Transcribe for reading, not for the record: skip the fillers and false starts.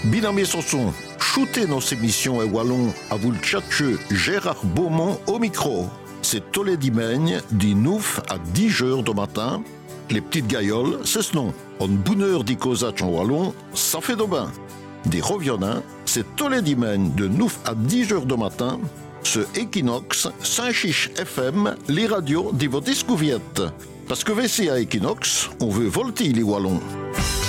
Binamé Sanson, shootez nos émissions et wallon à vous le tchatcheux Gérard Beaumont au micro. C'est tous les dimanches, du 9 à 10 heures du matin. Les petites gailloles, c'est ce nom. En bonne heure d'y en wallon, ça fait de bain. Des reviennants, c'est tous les dimanches de 9 à 10 heures du matin. Ce Equinox, Saint-Chiche FM, les radios de vos discouviette. Parce que VC à Equinox, on veut volter les wallons.